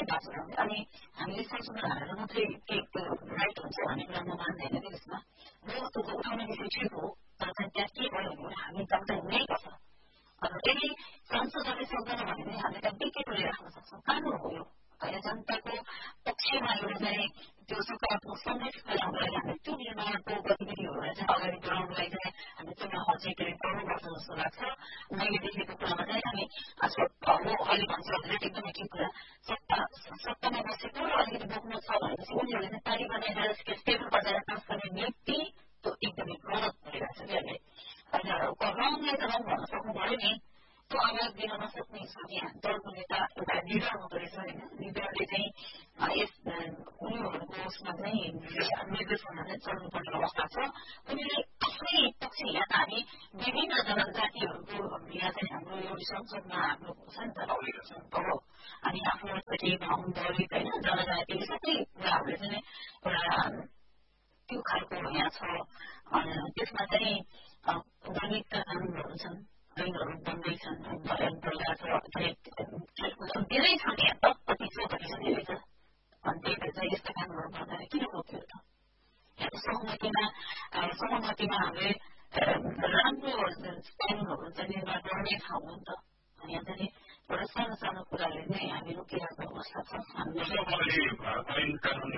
बाँचेर अनि हामीले संशोधन हालेर मात्रै त्यो राइट हुन्छ भन्ने कुरा म मान्दैन कि त्यसमा र त्यो उठाउने विषय ठिक हो तर चाहिँ त्यहाँ के भयो भने हामी दग्ध हुनै पर्छ यदि संसदले सक्दैन भने पनि हामीले त्यहाँ बिके तुलिराख्न सक्छौँ कानुन हो यो होइन जनताको पक्षमा एउटा चाहिँ त्यो सकारात्मक सन्देश फैलाउनको लागि हामीले त्यो निर्माणको गतिविधिहरूलाई चाहिँ अगाडि बढाउनको लागि चाहिँ हामी चुनाव चाहिँ के अरे गर्नुपर्छ जस्तो लाग्छ मैले देखेको कुरामा चाहिँ हामी म अहिले भन्छु हजुरले एकदमै ठिक कुरा सत्तामा बसेको र अलिकति बहुमत छ भनेपछि उनीहरूले चाहिँ ताली बजाइरहेर स्टेबल बजाएर पास गर्ने नीति त्यो एकदमै गलत भइरहेको छ कि अहिले रङलाई त रङ भन्न सक्नु पऱ्यो नि त्यो आवाज दिन नसक्ने हिसाबले दलको नेता एउटा लिडर हुँदो रहेछ होइन लिडरले चाहिँ यस उनीहरूको उसमा चाहिँ निर्देशनमा चाहिँ चल्नुपर्ने अवस्था छ उनीहरूले आफ्नै पक्ष यहाँ त हामी विभिन्न जनजातिहरूको यहाँ चाहिँ हाम्रो यो संसदमा हाम्रो छ नि त हो अनि आफ्नो केटी बाहुन दलित होइन जनजाति सबै कुराहरूले चाहिँ एउटा त्यो खालको यहाँ छ त्यसमा चाहिँ दलितका कानुनहरू छन् ऐनहरू बन्दैछन् खेलकुद धेरै छ नि त कति छ धेरै छ अनि त्यही भएर चाहिँ यस्तो कामहरू गर्दाखेरि किन रोक्यो त सहमतिमा हामीले राम्रो कानुनहरू चाहिँ निर्माण गर्ने ठाउँ हो नि त यहाँ चाहिँ एउटा सानो सानो कुराले नै हामी रोकिरहेको अवस्था छ हामीले